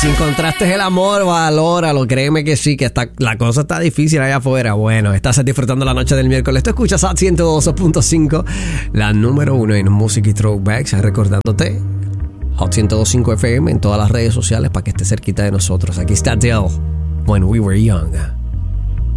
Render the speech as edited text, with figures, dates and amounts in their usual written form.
Si encontraste el amor, valóralo. Créeme que sí, que la cosa está difícil allá afuera. Bueno, estás disfrutando la noche del miércoles. Tú escuchas a 102.5, la número 1 en música y throwbacks. Recordándote, Hot 102.5 FM en todas las redes sociales para que estés cerquita de nosotros. Aquí está Adele, When We Were Young.